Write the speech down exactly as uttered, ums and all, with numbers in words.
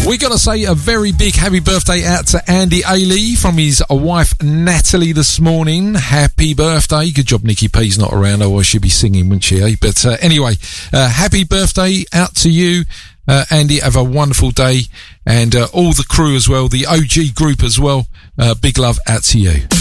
We got to say a very big happy birthday out to Andy Ailey from his wife Natalie this morning. Happy birthday. Good job Nikki P's not around, otherwise she'd be singing, wouldn't she? Eh? But uh, anyway, uh, happy birthday out to you, uh, Andy. Have a wonderful day. And uh, all the crew as well, the O G group as well. Uh, big love out to you.